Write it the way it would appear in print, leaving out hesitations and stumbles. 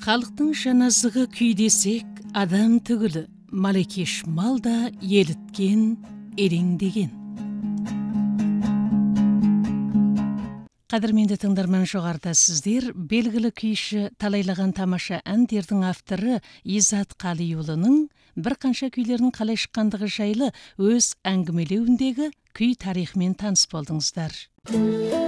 Халықтың жаназығы күй десек, адам түгілі, малекеш мал да еліткен, ереңдеген. Қадірменді тыңдарман, жоғарыда сіздер белгілі күйші талайлаған тамаша әндердің авторы Изат Қалиұлының бір қанша күйлерінің қалай шыққандығы жайлы өз әңгімелеуіндегі күй тарихымен таныс болдыңыздар.